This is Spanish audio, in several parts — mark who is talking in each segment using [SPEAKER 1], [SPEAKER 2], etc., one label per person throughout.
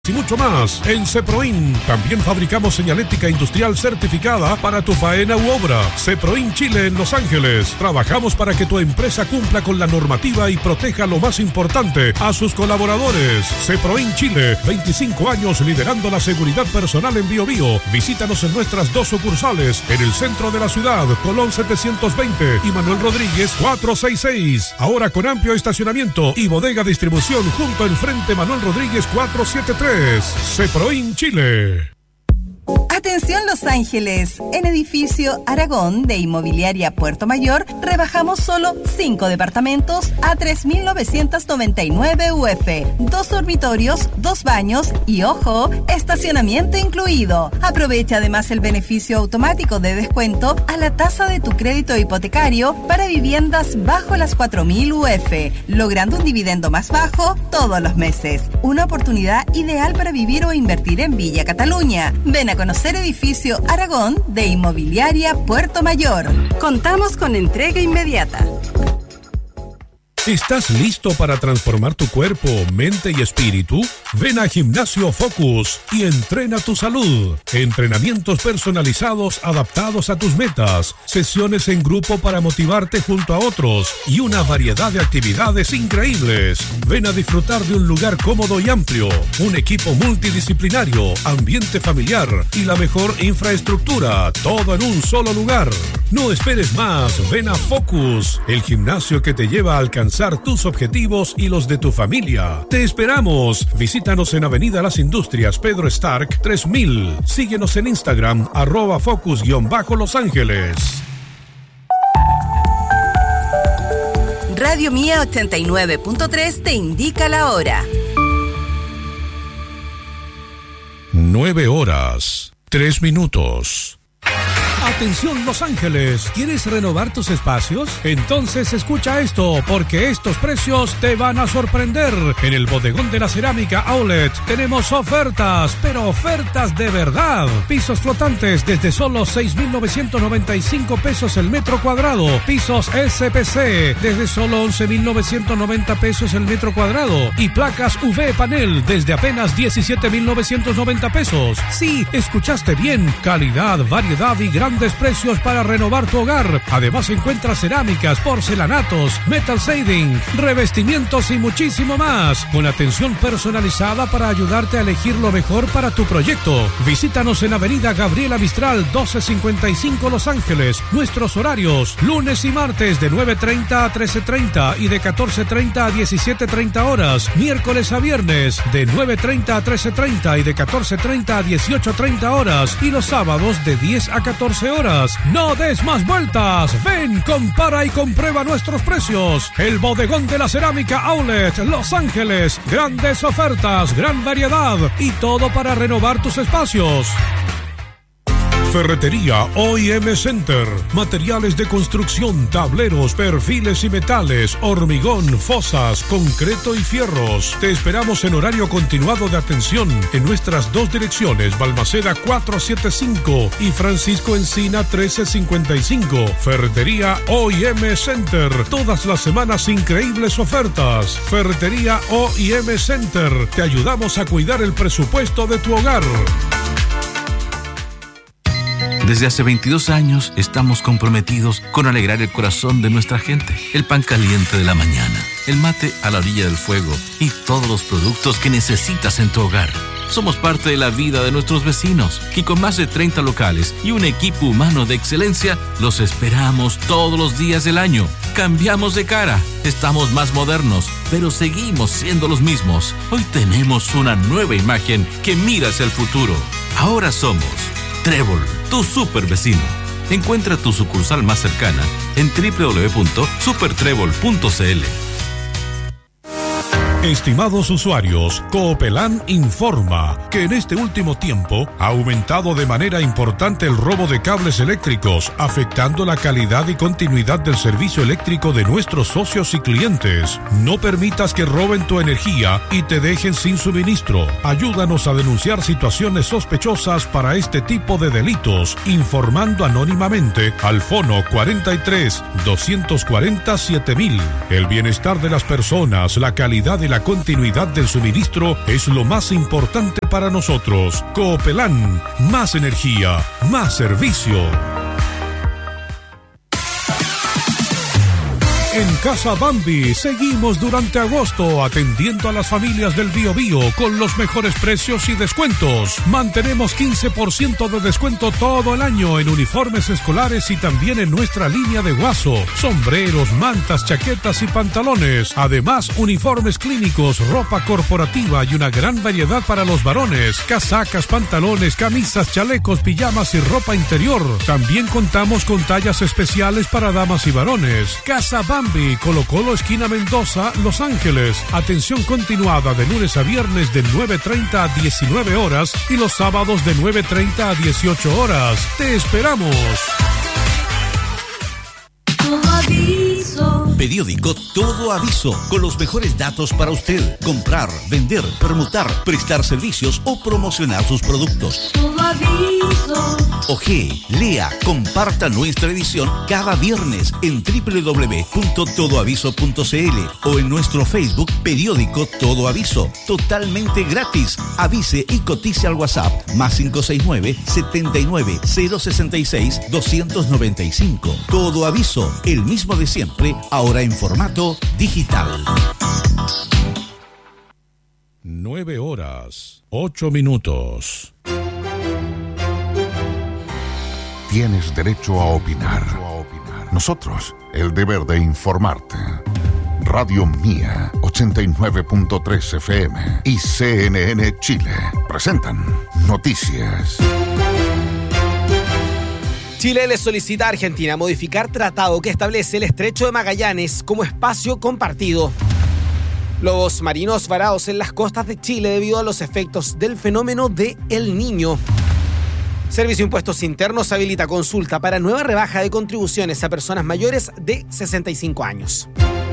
[SPEAKER 1] y mucho más en Ceproin. También fabricamos señalética industrial certificada para tu faena u obra. Ceproin Chile en Los Ángeles. Trabajamos para que tu empresa cumpla con la normativa y proteja lo más importante, a sus colaboradores. Ceproin Chile, 25 años liderando la seguridad personal en Biobío. Visítanos en nuestras 2 sucursales, en el centro de la ciudad, Colón 720 y Manuel Rodríguez 466. Ahora con amplio estacionamiento y bodega distribución junto al frente Manuel Rodríguez 473. Ceproin Chile.
[SPEAKER 2] Atención Los Ángeles, en edificio Aragón de Inmobiliaria Puerto Mayor rebajamos solo 5 departamentos a 3.999 UF, 2 dormitorios, 2 baños y ojo, estacionamiento incluido. Aprovecha además el beneficio automático de descuento a la tasa de tu crédito hipotecario para viviendas bajo las 4.000 UF, logrando un dividendo más bajo todos los meses. Una oportunidad ideal para vivir o invertir en Villa Cataluña. Ven a conocer edificio Aragón de Inmobiliaria Puerto Mayor. Contamos con entrega inmediata.
[SPEAKER 1] ¿Estás listo para transformar tu cuerpo, mente y espíritu? Ven a Gimnasio Focus y entrena tu salud. Entrenamientos personalizados adaptados a tus metas, sesiones en grupo para motivarte junto a otros y una variedad de actividades increíbles. Ven a disfrutar de un lugar cómodo y amplio, un equipo multidisciplinario, ambiente familiar y la mejor infraestructura, todo en un solo lugar. No esperes más, ven a Focus, el gimnasio que te lleva a alcanzar tus objetivos y los de tu familia. Te esperamos. Visítanos en Avenida Las Industrias, Pedro Stark 3000. Síguenos en Instagram, @focus_Los Ángeles.
[SPEAKER 2] Radio Mía 89.3 te indica la hora.
[SPEAKER 1] 9:03. Atención Los Ángeles, ¿quieres renovar tus espacios? Entonces escucha esto, porque estos precios te van a sorprender. En el Bodegón de la Cerámica Outlet tenemos ofertas, pero ofertas de verdad. Pisos flotantes desde solo 6.995 pesos el metro cuadrado. Pisos SPC desde solo 11.990 pesos el metro cuadrado. Y placas UV panel desde apenas 17.990 pesos. Sí, escuchaste bien, calidad, variedad y grandes precios para renovar tu hogar. Además encuentras cerámicas, porcelanatos, metal shading, revestimientos y muchísimo más, con atención personalizada para ayudarte a elegir lo mejor para tu proyecto. Visítanos en Avenida Gabriela Mistral 1255 Los Ángeles. Nuestros horarios: lunes y martes de 9:30 a 13:30 y de 14:30 a 17:30 horas. Miércoles a viernes de 9:30 a 13:30 y de 14:30 a 18:30 horas. Y los sábados de 10 a 14 horas. No des más vueltas. Ven, compara y comprueba nuestros precios. El Bodegón de la Cerámica Outlet, Los Ángeles. Grandes ofertas, gran variedad y todo para renovar tus espacios. Ferretería OIM Center. Materiales de construcción, tableros, perfiles y metales, hormigón, fosas, concreto y fierros. Te esperamos en horario continuado de atención en nuestras 2 direcciones, Balmaceda 475 y Francisco Encina 1355. Ferretería OIM Center. Todas las semanas increíbles ofertas. Ferretería OIM Center. Te ayudamos a cuidar el presupuesto de tu hogar.
[SPEAKER 3] Desde hace 22 años estamos comprometidos con alegrar el corazón de nuestra gente. El pan caliente de la mañana, el mate a la orilla del fuego y todos los productos que necesitas en tu hogar. Somos parte de la vida de nuestros vecinos y con más de 30 locales y un equipo humano de excelencia, los esperamos todos los días del año. Cambiamos de cara, estamos más modernos, pero seguimos siendo los mismos. Hoy tenemos una nueva imagen que mira hacia el futuro. Ahora somos Trébol, tu super vecino. Encuentra tu sucursal más cercana en www.supertrébol.cl.
[SPEAKER 1] Estimados usuarios, Coopelán informa que en este último tiempo ha aumentado de manera importante el robo de cables eléctricos, afectando la calidad y continuidad del servicio eléctrico de nuestros socios y clientes. No permitas que roben tu energía y te dejen sin suministro. Ayúdanos a denunciar situaciones sospechosas para este tipo de delitos, informando anónimamente al Fono 43 240 7000. El bienestar de las personas, la calidad y la continuidad del suministro es lo más importante para nosotros. Coopelán, más energía, más servicio. En Casa Bambi seguimos durante agosto atendiendo a las familias del Biobío con los mejores precios y descuentos. Mantenemos 15% de descuento todo el año en uniformes escolares y también en nuestra línea de guaso, sombreros, mantas, chaquetas y pantalones. Además, uniformes clínicos, ropa corporativa y una gran variedad para los varones, casacas, pantalones, camisas, chalecos, pijamas y ropa interior. También contamos con tallas especiales para damas y varones. Casa Bambi, Colo Colo, esquina Mendoza, Los Ángeles. Atención continuada de lunes a viernes de 9:30 a 19 horas y los sábados de 9:30 a 18 horas. ¡Te esperamos!
[SPEAKER 4] Periódico Todo Aviso, con los mejores datos para usted. Comprar, vender, permutar, prestar servicios o promocionar sus productos. Todo Aviso. Oje, lea, comparta nuestra edición cada viernes en www.todoaviso.cl o en nuestro Facebook Periódico Todo Aviso. Totalmente gratis. Avise y cotice al WhatsApp +569 79 066 295. Todo Aviso, el mismo de siempre, ahora en formato digital.
[SPEAKER 1] 9:08.
[SPEAKER 5] Tienes derecho a opinar. Nosotros, el deber de informarte. Radio Mía, 89.3 FM y CNN Chile presentan Noticias.
[SPEAKER 6] Chile le solicita a Argentina modificar tratado que establece el Estrecho de Magallanes como espacio compartido. Lobos marinos varados en las costas de Chile debido a los efectos del fenómeno de El Niño. Servicio de Impuestos Internos habilita consulta para nueva rebaja de contribuciones a personas mayores de 65 años.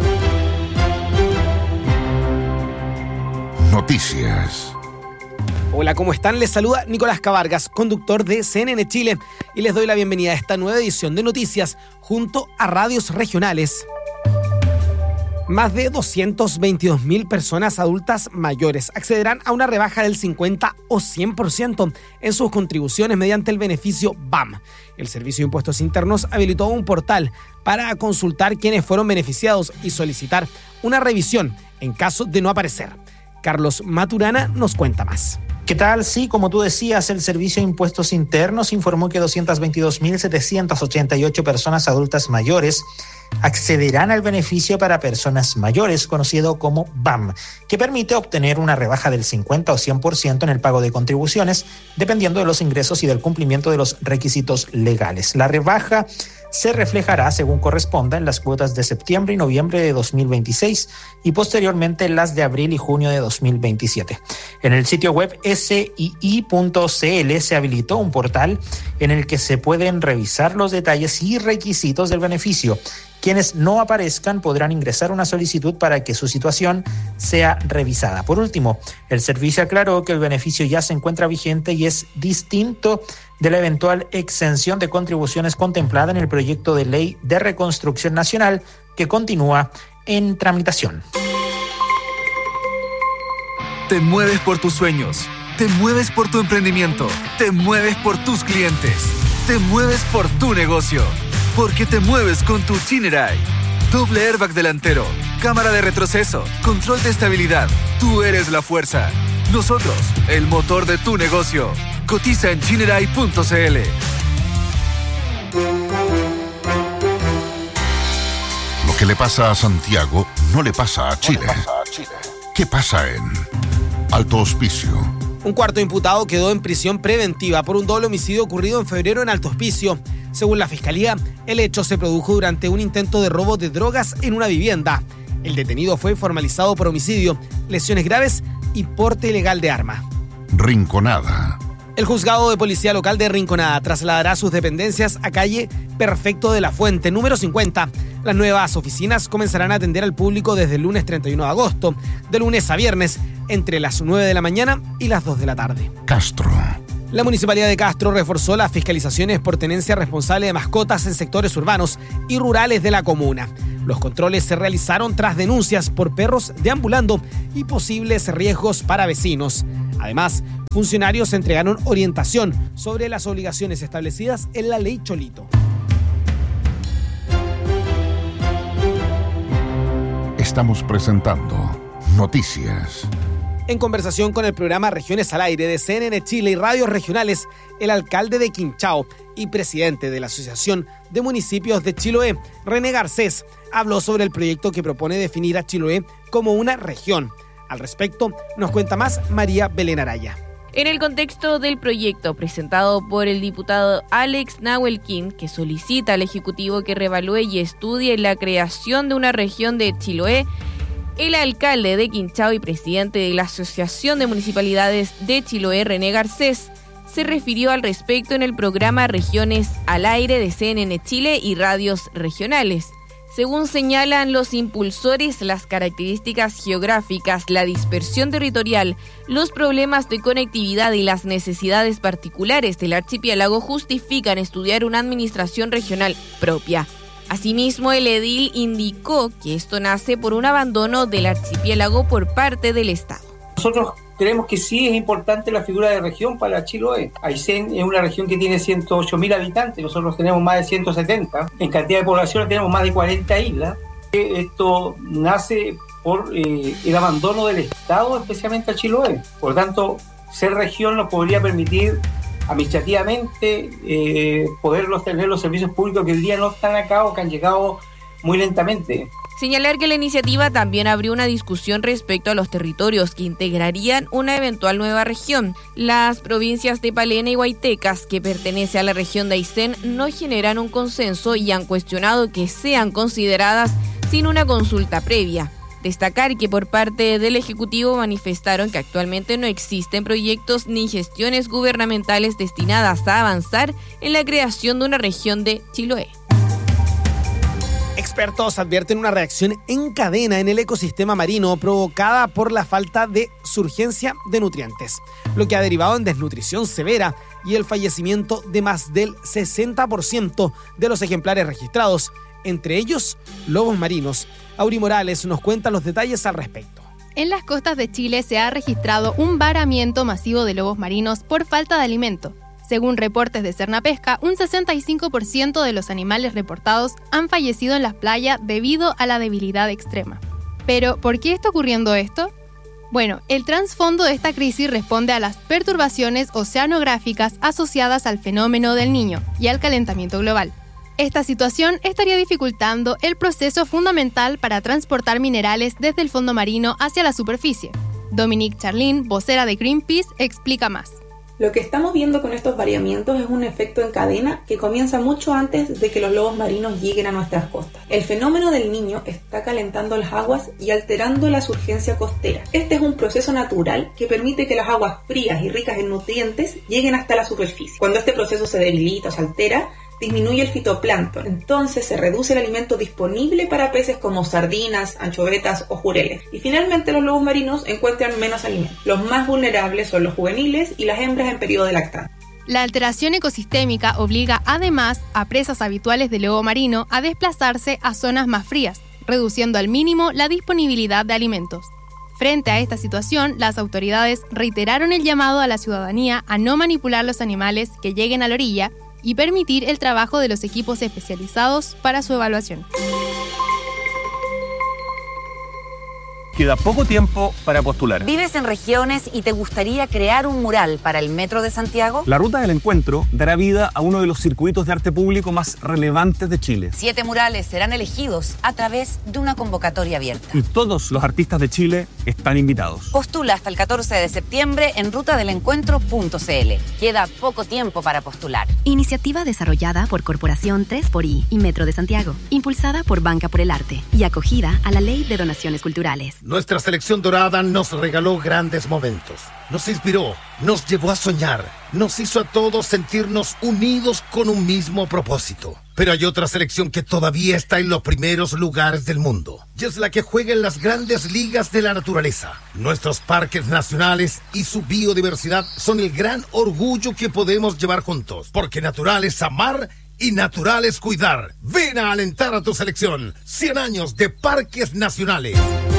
[SPEAKER 5] Noticias.
[SPEAKER 6] Hola, ¿cómo están? Les saluda Nicolás Cavargas, conductor de CNN Chile, y les doy la bienvenida a esta nueva edición de Noticias junto a radios regionales. Más de 222.000 personas adultas mayores accederán a una rebaja del 50 o 100% en sus contribuciones mediante el beneficio BAM. El Servicio de Impuestos Internos habilitó un portal para consultar quiénes fueron beneficiados y solicitar una revisión en caso de no aparecer. Carlos Maturana nos cuenta más.
[SPEAKER 7] ¿Qué tal? Sí, como tú decías, el Servicio de Impuestos Internos informó que 222.788 personas adultas mayores accederán al beneficio para personas mayores, conocido como BAM, que permite obtener una rebaja del 50 o 100% en el pago de contribuciones, dependiendo de los ingresos y del cumplimiento de los requisitos legales. La rebaja se reflejará, según corresponda, en las cuotas de septiembre y noviembre de 2026 y posteriormente en las de abril y junio de 2027. En el sitio web sii.cl se habilitó un portal en el que se pueden revisar los detalles y requisitos del beneficio. Quienes no aparezcan podrán ingresar una solicitud para que su situación sea revisada. Por último, el servicio aclaró que el beneficio ya se encuentra vigente y es distinto de la eventual exención de contribuciones contemplada en el proyecto de ley de reconstrucción nacional que continúa en tramitación.
[SPEAKER 8] Te mueves por tus sueños, te mueves por tu emprendimiento, te mueves por tus clientes, te mueves por tu negocio. Porque te mueves con tu Chinerai. Doble airbag delantero, cámara de retroceso, control de estabilidad. Tú eres la fuerza. Nosotros, el motor de tu negocio. Cotiza en chinerai.cl.
[SPEAKER 5] Lo que le pasa a Santiago no le pasa a Chile. ¿Qué pasa en Alto Hospicio?
[SPEAKER 6] Un cuarto imputado quedó en prisión preventiva por un doble homicidio ocurrido en febrero en Alto Hospicio. Según la Fiscalía, el hecho se produjo durante un intento de robo de drogas en una vivienda. El detenido fue formalizado por homicidio, lesiones graves y porte ilegal de arma.
[SPEAKER 5] Rinconada.
[SPEAKER 6] El juzgado de policía local de Rinconada trasladará sus dependencias a calle Perfecto de la Fuente, número 50. Las nuevas oficinas comenzarán a atender al público desde el lunes 31 de agosto, de lunes a viernes, entre las 9 de la mañana y las 2 de la tarde.
[SPEAKER 5] Castro.
[SPEAKER 6] La Municipalidad de Castro reforzó las fiscalizaciones por tenencia responsable de mascotas en sectores urbanos y rurales de la comuna. Los controles se realizaron tras denuncias por perros deambulando y posibles riesgos para vecinos. Además, funcionarios entregaron orientación sobre las obligaciones establecidas en la ley Cholito.
[SPEAKER 5] Estamos presentando Noticias.
[SPEAKER 6] En conversación con el programa Regiones al Aire de CNN Chile y Radios Regionales, el alcalde de Quinchao y presidente de la Asociación de Municipios de Chiloé, René Garcés, habló sobre el proyecto que propone definir a Chiloé como una región. Al respecto, nos cuenta más María Belén Araya.
[SPEAKER 9] En el contexto del proyecto presentado por el diputado Alex Nahuelquín, que solicita al Ejecutivo que reevalúe y estudie la creación de una región de Chiloé, el alcalde de Quinchao y presidente de la Asociación de Municipalidades de Chiloé, René Garcés, se refirió al respecto en el programa Regiones al Aire de CNN Chile y Radios Regionales. Según señalan los impulsores, las características geográficas, la dispersión territorial, los problemas de conectividad y las necesidades particulares del archipiélago justifican estudiar una administración regional propia. Asimismo, el edil indicó que esto nace por un abandono del archipiélago por parte del Estado.
[SPEAKER 10] Nosotros creemos que sí es importante la figura de región para Chiloé. Aysén es una región que tiene 108.000 habitantes, nosotros tenemos más de 170. En cantidad de población tenemos más de 40 islas. Esto nace por el abandono del Estado, especialmente a Chiloé. Por lo tanto, ser región nos podría permitir administrativamente poderlos tener los servicios públicos que hoy día no están acá o que han llegado muy lentamente.
[SPEAKER 9] Señalar que la iniciativa también abrió una discusión respecto a los territorios que integrarían una eventual nueva región. Las provincias de Palena y Huaytecas, que pertenece a la región de Aysén, no generan un consenso y han cuestionado que sean consideradas sin una consulta previa. Destacar que por parte del Ejecutivo manifestaron que actualmente no existen proyectos ni gestiones gubernamentales destinadas a avanzar en la creación de una región de Chiloé.
[SPEAKER 6] Expertos advierten una reacción en cadena en el ecosistema marino provocada por la falta de surgencia de nutrientes, lo que ha derivado en desnutrición severa y el fallecimiento de más del 60% de los ejemplares registrados, entre ellos lobos marinos. Auri Morales nos cuenta los detalles al respecto.
[SPEAKER 11] En las costas de Chile se ha registrado un varamiento masivo de lobos marinos por falta de alimento. Según reportes de Cernapesca, un 65% de los animales reportados han fallecido en las playas debido a la debilidad extrema. Pero, ¿por qué está ocurriendo esto? Bueno, el trasfondo de esta crisis responde a las perturbaciones oceanográficas asociadas al fenómeno del Niño y al calentamiento global. Esta situación estaría dificultando el proceso fundamental para transportar minerales desde el fondo marino hacia la superficie. Dominique Charlin, vocera de Greenpeace, explica más.
[SPEAKER 12] Lo que estamos viendo con estos variamientos es un efecto en cadena que comienza mucho antes de que los lobos marinos lleguen a nuestras costas. El fenómeno del Niño está calentando las aguas y alterando la surgencia costera. Este es un proceso natural que permite que las aguas frías y ricas en nutrientes lleguen hasta la superficie. Cuando este proceso se debilita o se altera, disminuye el fitoplancton, entonces se reduce el alimento disponible para peces como sardinas, anchovetas o jureles. Y finalmente los lobos marinos encuentran menos alimento. Los más vulnerables son los juveniles y las hembras en periodo de lactancia.
[SPEAKER 11] La alteración ecosistémica obliga además a presas habituales de lobo marino a desplazarse a zonas más frías, reduciendo al mínimo la disponibilidad de alimentos. Frente a esta situación, las autoridades reiteraron el llamado a la ciudadanía a no manipular los animales que lleguen a la orilla y permitir el trabajo de los equipos especializados para su evaluación.
[SPEAKER 13] Queda poco tiempo para postular.
[SPEAKER 14] ¿Vives en regiones y te gustaría crear un mural para el Metro de Santiago?
[SPEAKER 13] La Ruta del Encuentro dará vida a uno de los circuitos de arte público más relevantes de Chile.
[SPEAKER 14] 7 murales serán elegidos a través de una convocatoria abierta.
[SPEAKER 13] Y todos los artistas de Chile están invitados.
[SPEAKER 14] Postula hasta el 14 de septiembre en rutadelencuentro.cl. Queda poco tiempo para postular.
[SPEAKER 15] Iniciativa desarrollada por Corporación 3xI y Metro de Santiago, impulsada por Banca por el Arte y acogida a la Ley de Donaciones Culturales.
[SPEAKER 16] Nuestra selección dorada nos regaló grandes momentos, nos inspiró, nos llevó a soñar, nos hizo a todos sentirnos unidos con un mismo propósito. Pero hay otra selección que todavía está en los primeros lugares del mundo, y es la que juega en las grandes ligas de la naturaleza. Nuestros parques nacionales y su biodiversidad son el gran orgullo que podemos llevar juntos, porque natural es amar y natural es cuidar. Ven a alentar a tu selección. 100 años de parques nacionales.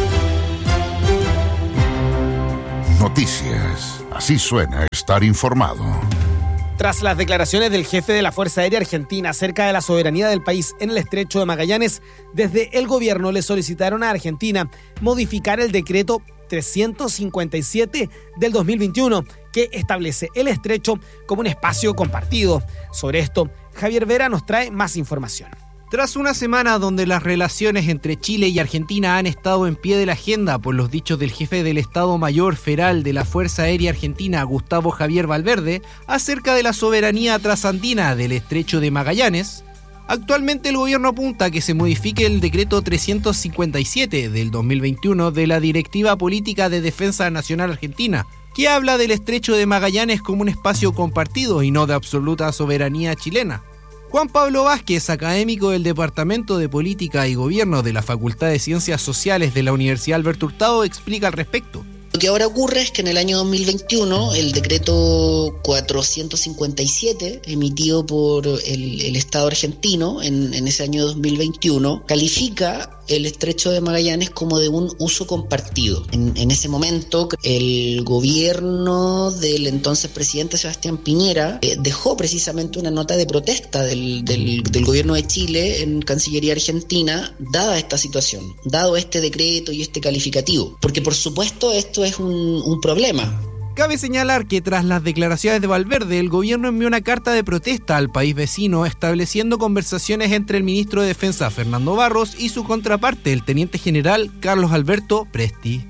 [SPEAKER 5] Noticias. Así suena estar informado.
[SPEAKER 6] Tras las declaraciones del jefe de la Fuerza Aérea Argentina acerca de la soberanía del país en el Estrecho de Magallanes, desde el gobierno le solicitaron a Argentina modificar el decreto 357 del 2021, que establece el estrecho como un espacio compartido. Sobre esto, Javier Vera nos trae más información.
[SPEAKER 17] Tras una semana donde las relaciones entre Chile y Argentina han estado en pie de la agenda por los dichos del jefe del Estado Mayor Federal de la Fuerza Aérea Argentina, Gustavo Javier Valverde, acerca de la soberanía trasandina del Estrecho de Magallanes, actualmente el gobierno apunta a que se modifique el decreto 357 del 2021 de la Directiva Política de Defensa Nacional Argentina, que habla del Estrecho de Magallanes como un espacio compartido y no de absoluta soberanía chilena. Juan Pablo Vázquez, académico del Departamento de Política y Gobierno de la Facultad de Ciencias Sociales de la Universidad Alberto Hurtado, explica al respecto.
[SPEAKER 18] Lo que ahora ocurre es que en el año 2021 el decreto 457 emitido por el Estado argentino en ese año 2021 califica el Estrecho de Magallanes como de un uso compartido. En ese momento el gobierno del entonces presidente Sebastián Piñera dejó precisamente una nota de protesta del gobierno de Chile en Cancillería Argentina dada esta situación, dado este decreto y este calificativo, porque por supuesto esto es un problema.
[SPEAKER 17] Cabe señalar que tras las declaraciones de Valverde, el gobierno envió una carta de protesta al país vecino estableciendo conversaciones entre el ministro de Defensa Fernando Barros y su contraparte, el teniente general Carlos Alberto Presti.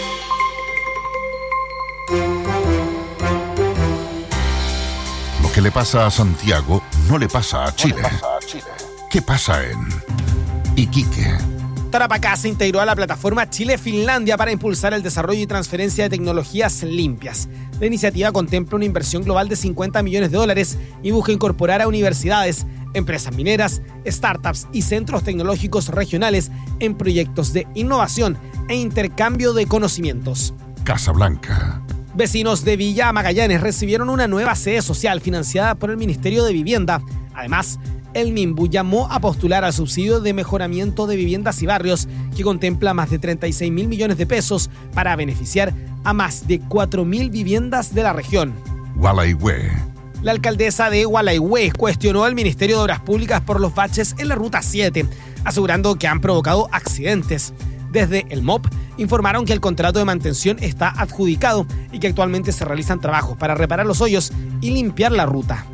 [SPEAKER 5] Lo que le pasa a Santiago no le pasa a Chile. ¿Qué pasa en Iquique?
[SPEAKER 6] Tarapacá se integró a la plataforma Chile-Finlandia para impulsar el desarrollo y transferencia de tecnologías limpias. La iniciativa contempla una inversión global de $50 millones y busca incorporar a universidades, empresas mineras, startups y centros tecnológicos regionales en proyectos de innovación e intercambio de conocimientos.
[SPEAKER 5] Casablanca.
[SPEAKER 6] Vecinos de Villa Magallanes recibieron una nueva sede social financiada por el Ministerio de Vivienda. Además, el MIMBU llamó a postular al subsidio de mejoramiento de viviendas y barrios, que contempla más de 36.000 millones de pesos para beneficiar a más de 4.000 viviendas de la región.
[SPEAKER 5] Gualeguay.
[SPEAKER 6] La alcaldesa de Gualeguay cuestionó al Ministerio de Obras Públicas por los baches en la Ruta 7, asegurando que han provocado accidentes. Desde el MOP informaron que el contrato de mantención está adjudicado y que actualmente se realizan trabajos para reparar los hoyos y limpiar la ruta.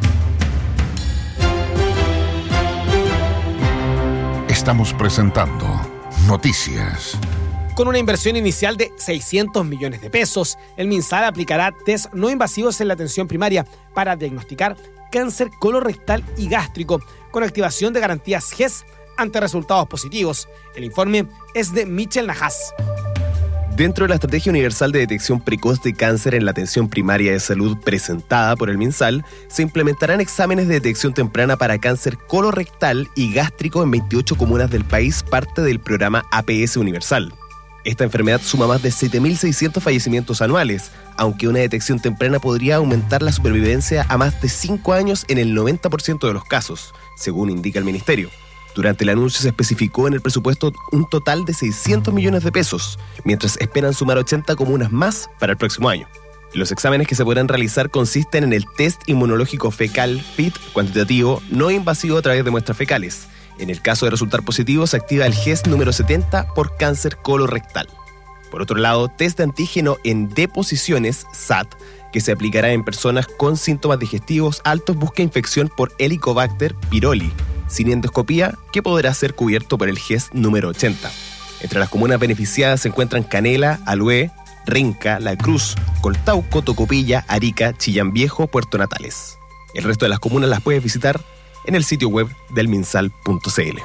[SPEAKER 5] Estamos presentando Noticias.
[SPEAKER 6] Con una inversión inicial de 600 millones de pesos, el MinSal aplicará test no invasivos en la atención primaria para diagnosticar cáncer colorectal y gástrico, con activación de garantías GES ante resultados positivos. El informe es de Michel Najas.
[SPEAKER 19] Dentro de la Estrategia Universal de Detección Precoz de Cáncer en la Atención Primaria de Salud presentada por el MinSal, se implementarán exámenes de detección temprana para cáncer colorectal y gástrico en 28 comunas del país, parte del programa APS Universal. Esta enfermedad suma más de 7.600 fallecimientos anuales, aunque una detección temprana podría aumentar la supervivencia a más de 5 años en el 90% de los casos, según indica el Ministerio. Durante el anuncio se especificó en el presupuesto un total de 600 millones de pesos, mientras esperan sumar 80 comunas más para el próximo año. Los exámenes que se podrán realizar consisten en el test inmunológico fecal FIT cuantitativo no invasivo a través de muestras fecales. En el caso de resultar positivo, se activa el GES número 70 por cáncer colorectal. Por otro lado, test de antígeno en deposiciones SAT, que se aplicará en personas con síntomas digestivos altos, busca infección por Helicobacter pylori, sin endoscopía, que podrá ser cubierto por el GES número 80. Entre las comunas beneficiadas se encuentran Canela, Alué, Renca, La Cruz, Coltauco, Tocopilla, Arica, Chillán Viejo, Puerto Natales. El resto de las comunas las puedes visitar en el sitio web del minsal.cl.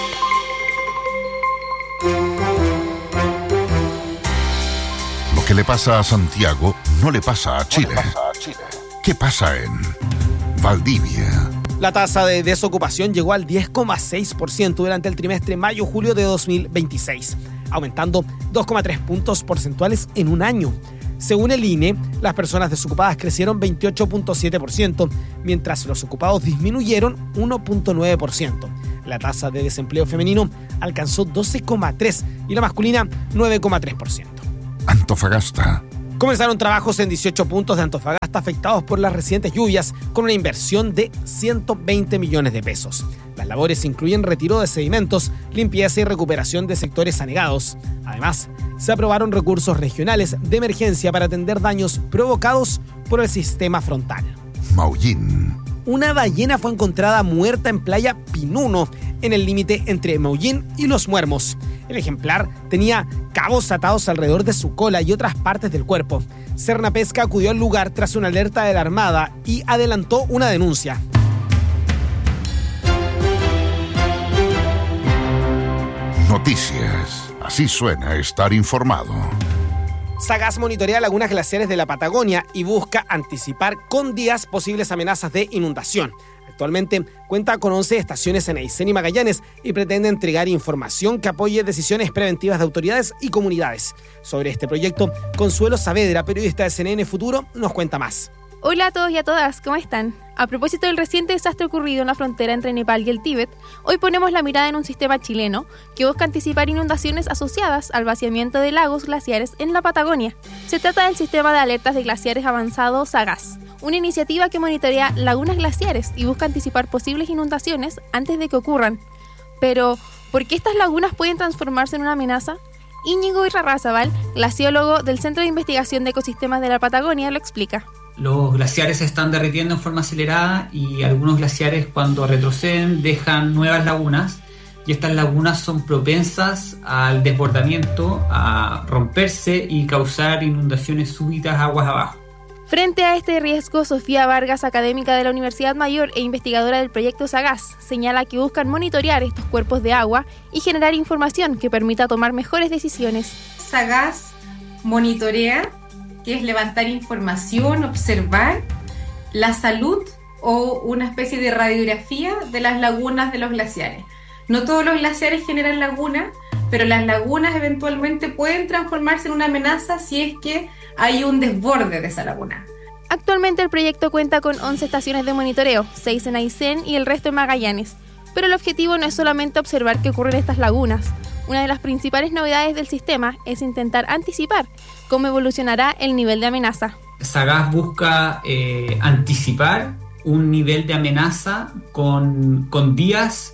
[SPEAKER 5] Lo que le pasa a Santiago no le pasa a Chile. ¿Qué pasa en Valdivia?
[SPEAKER 6] La tasa de desocupación llegó al 10,6% durante el trimestre mayo-julio de 2026, aumentando 2,3 puntos porcentuales en un año. Según el INE, las personas desocupadas crecieron 28.7%, mientras los ocupados disminuyeron 1.9%. La tasa de desempleo femenino alcanzó 12,3% y la masculina 9,3%.
[SPEAKER 5] Antofagasta.
[SPEAKER 6] Comenzaron trabajos en 18 puntos de Antofagasta afectados por las recientes lluvias con una inversión de 120 millones de pesos. Las labores incluyen retiro de sedimentos, limpieza y recuperación de sectores anegados. Además, se aprobaron recursos regionales de emergencia para atender daños provocados por el sistema frontal.
[SPEAKER 5] Maullín.
[SPEAKER 6] Una ballena fue encontrada muerta en Playa Pinuno, en el límite entre Maullín y Los Muermos. El ejemplar tenía cabos atados alrededor de su cola y otras partes del cuerpo. Cernapesca acudió al lugar tras una alerta de la Armada y adelantó una denuncia.
[SPEAKER 5] Noticias. Así suena estar informado.
[SPEAKER 6] Sagaz monitorea lagunas glaciares de la Patagonia y busca anticipar con días posibles amenazas de inundación. Actualmente cuenta con 11 estaciones en Aysén y Magallanes y pretende entregar información que apoye decisiones preventivas de autoridades y comunidades. Sobre este proyecto, Consuelo Saavedra, periodista de CNN Futuro, nos cuenta más.
[SPEAKER 20] Hola a todos y a todas, ¿cómo están? A propósito del reciente desastre ocurrido en la frontera entre Nepal y el Tíbet, hoy ponemos la mirada en un sistema chileno que busca anticipar inundaciones asociadas al vaciamiento de lagos glaciares en la Patagonia. Se trata del sistema de alertas de glaciares avanzado Sagaz, una iniciativa que monitorea lagunas glaciares y busca anticipar posibles inundaciones antes de que ocurran. Pero, ¿por qué estas lagunas pueden transformarse en una amenaza? Íñigo Irarrázaval, glaciólogo del Centro de Investigación de Ecosistemas de la Patagonia, lo explica.
[SPEAKER 21] Los glaciares se están derritiendo en forma acelerada y algunos glaciares, cuando retroceden, dejan nuevas lagunas, y estas lagunas son propensas al desbordamiento, a romperse y causar inundaciones súbitas aguas abajo.
[SPEAKER 20] Frente a este riesgo, Sofía Vargas, académica de la Universidad Mayor e investigadora del proyecto Sagaz, señala que buscan monitorear estos cuerpos de agua y generar información que permita tomar mejores decisiones.
[SPEAKER 22] Sagaz monitorea, que es levantar información, observar la salud o una especie de radiografía de las lagunas de los glaciares. No todos los glaciares generan lagunas, pero las lagunas eventualmente pueden transformarse en una amenaza si es que hay un desborde de esa laguna.
[SPEAKER 20] Actualmente el proyecto cuenta con 11 estaciones de monitoreo, 6 en Aysén y el resto en Magallanes. Pero el objetivo no es solamente observar qué ocurre en estas lagunas. Una de las principales novedades del sistema es intentar anticipar cómo evolucionará el nivel de amenaza.
[SPEAKER 21] Sagaz busca anticipar un nivel de amenaza con días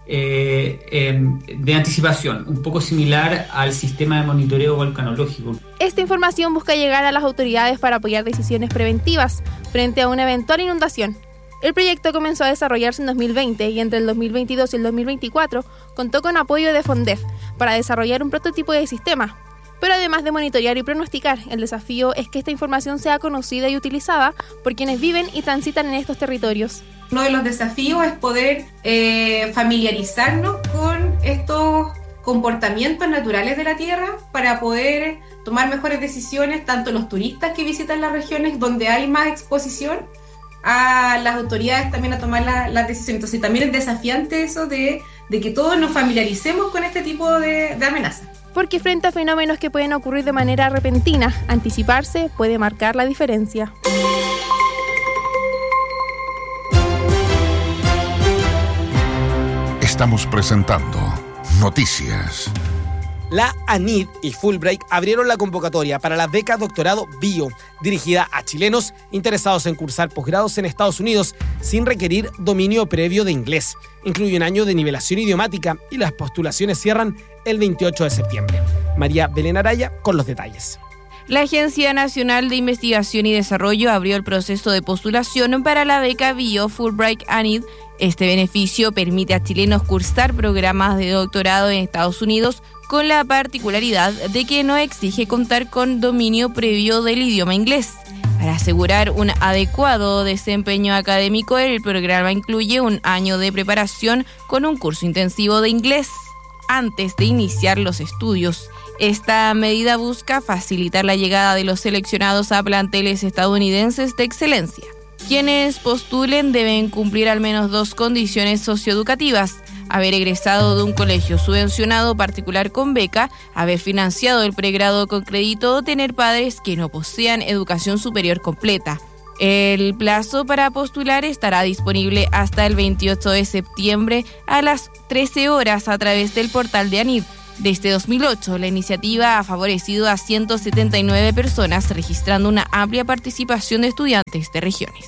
[SPEAKER 21] de anticipación, un poco similar al sistema de monitoreo volcanológico.
[SPEAKER 20] Esta información busca llegar a las autoridades para apoyar decisiones preventivas frente a una eventual inundación. El proyecto comenzó a desarrollarse en 2020 y entre el 2022 y el 2024 contó con apoyo de FONDEF para desarrollar un prototipo de sistema. Pero además de monitorear y pronosticar, el desafío es que esta información sea conocida y utilizada por quienes viven y transitan en estos territorios.
[SPEAKER 22] Uno de los desafíos es poder familiarizarnos con estos comportamientos naturales de la Tierra para poder tomar mejores decisiones, tanto los turistas que visitan las regiones donde hay más exposición, a las autoridades también a tomar las decisiones. Entonces también es desafiante eso de que todos nos familiaricemos con este tipo de amenazas.
[SPEAKER 20] Porque frente a fenómenos que pueden ocurrir de manera repentina, anticiparse puede marcar la diferencia.
[SPEAKER 5] Estamos presentando Noticias.
[SPEAKER 6] La ANID y Fulbright abrieron la convocatoria para la beca Doctorado Bio, dirigida a chilenos interesados en cursar posgrados en Estados Unidos sin requerir dominio previo de inglés. Incluye un año de nivelación idiomática y las postulaciones cierran el 28 de septiembre. María Belén Araya con los detalles.
[SPEAKER 9] La Agencia Nacional de Investigación y Desarrollo abrió el proceso de postulación para la beca Bio Fulbright ANID. Este beneficio permite a chilenos cursar programas de doctorado en Estados Unidos con la particularidad de que no exige contar con dominio previo del idioma inglés. Para asegurar un adecuado desempeño académico, el programa incluye un año de preparación con un curso intensivo de inglés antes de iniciar los estudios. Esta medida busca facilitar la llegada de los seleccionados a planteles estadounidenses de excelencia. Quienes postulen deben cumplir al menos 2 condiciones socioeducativas: haber egresado de un colegio subvencionado particular con beca, haber financiado el pregrado con crédito o tener padres que no posean educación superior completa. El plazo para postular estará disponible hasta el 28 de septiembre a las 13 horas a través del portal de ANID. Desde 2008, la iniciativa ha favorecido a 179 personas, registrando una amplia participación de estudiantes de regiones.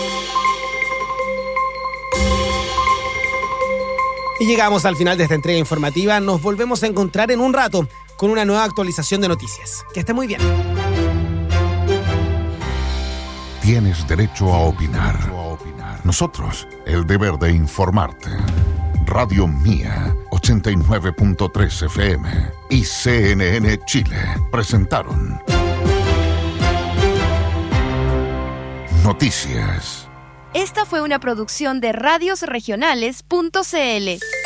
[SPEAKER 6] Y llegamos al final de esta entrega informativa. Nos volvemos a encontrar en un rato con una nueva actualización de noticias. Que esté muy bien.
[SPEAKER 5] Tienes derecho a opinar. Nosotros, el deber de informarte. Radio Mía, 89.3 FM y CNN Chile presentaron Noticias.
[SPEAKER 2] Esta fue una producción de radiosregionales.cl.